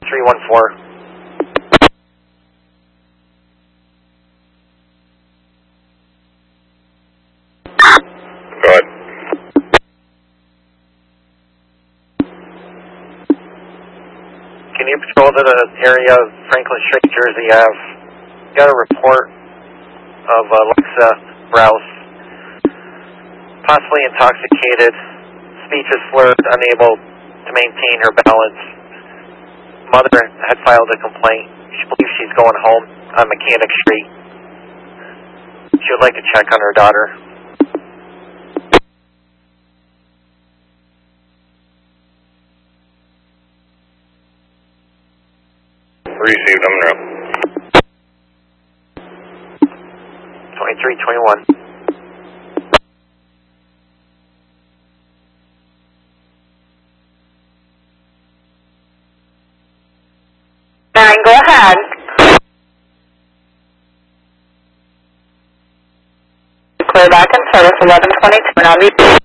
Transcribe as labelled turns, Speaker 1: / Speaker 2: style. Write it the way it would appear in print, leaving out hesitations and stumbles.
Speaker 1: 314.
Speaker 2: Go ahead.
Speaker 1: Can you patrol to the area of Franklin Street, Jersey Ave? Got a report of Alexa Rouse, possibly intoxicated, speech is slurred, unable to maintain her balance. Mother had filed a complaint. She believes she's going home on Mechanic Street. She would like to check on her daughter.
Speaker 2: Received, I'm now.
Speaker 1: 2321.
Speaker 3: Go ahead. Clear back in service 1122 and I'll be